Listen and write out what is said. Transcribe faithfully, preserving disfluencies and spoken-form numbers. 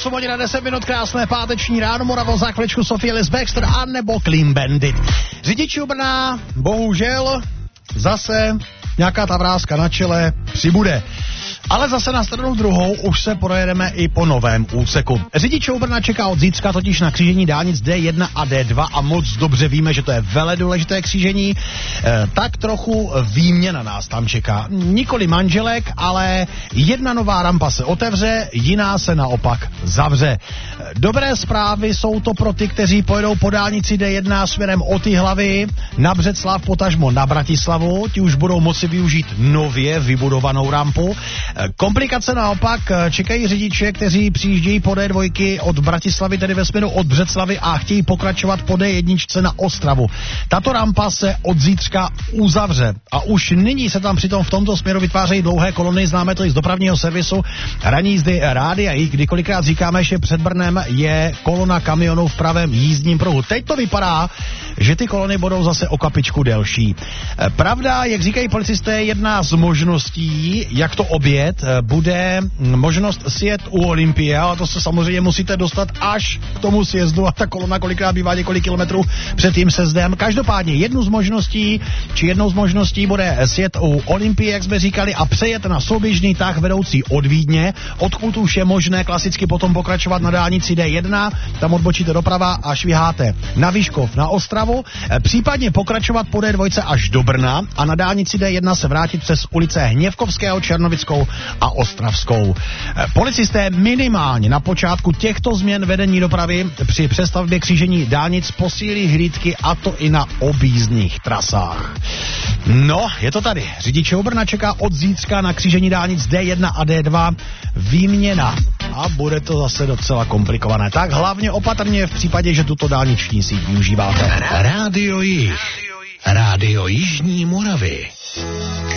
osm hodin a deset minut, krásné páteční ráno, Moravo, za chviličku Sophie Ellis Bextor a nebo Clean Bandit. Řidiči u Brna, bohužel, zase nějaká ta vrázka na čele přibude. Ale zase na stranu druhou už se projedeme i po novém úseku. Řidiče u Brna čeká od zítřka totiž na křížení dálnic D jedna a D dva a moc dobře víme, že to je vele důležité křížení. E, tak trochu výměna nás tam čeká. Nikoli manželek, ale jedna nová rampa se otevře, jiná se naopak zavře. Dobré zprávy jsou to pro ty, kteří pojedou po dálnici D jedna směrem od Jihlavy na Břeclav, potažmo na Bratislavu. Ti už budou moci využít nově vybudovanou rampu. Komplikace naopak čekají řidiče, kteří přijíždějí po D dva od Bratislavy, tedy ve směru od Břeclavy a chtějí pokračovat po D jedna na Ostravu. Tato rampa se od zítřka uzavře a už nyní se tam přitom v tomto směru vytvářejí dlouhé kolony, známe to i z dopravního servisu. Ranní jízdy Rádia, kdy kolikrát říkáme, že před Brnem je kolona kamionů v pravém jízdním pruhu. Teď to vypadá, že ty kolony budou zase o kapičku delší. Pravda, jak říkají policisté, jedna z možností, jak to objet, bude možnost sjet u Olympie, ale to se samozřejmě musíte dostat až k tomu sjezdu a ta kolona kolikrát bývá několik kilometrů před tím sjezdem. Každopádně jednu z možností, či jednou z možností bude sjet u Olympie, jak jsme říkali, a přejet na souběžný tah vedoucí od Vídně, odkud už je možné klasicky potom pokračovat na dálnici D jedna, tam odbočíte doprava a šviháte na Vyškov, na Ostravu, případně pokračovat po D dva až do Brna a na dálnici D jedna se vrátit přes ulice Hněvkovského, Černovickou a Ostravskou. Policisté minimálně na počátku těchto změn vedení dopravy při přestavbě křížení dálnic posílí hlídky, a to i na objízdných trasách. No, je to tady. Řidiče u Brna čeká od zítřka na křížení dálnic D jedna a D dva výměna. A bude to zase docela komplikované. Tak hlavně opatrně v případě, že tuto dálniční síť využíváte. Rádio Jih. Rádio Jižní Moravy.